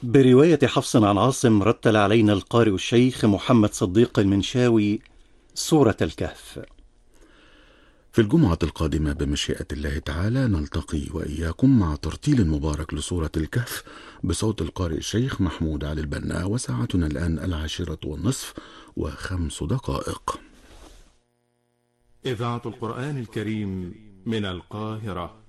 برواية حفص عن عاصم رتل علينا القارئ الشيخ محمد صديق المنشاوي سورة الكهف. في الجمعة القادمة بمشيئة الله تعالى نلتقي وإياكم مع ترتيل مبارك لسورة الكهف بصوت القارئ الشيخ محمود علي البنا، وساعتنا الآن 10:05 إذاعة القرآن الكريم من القاهرة.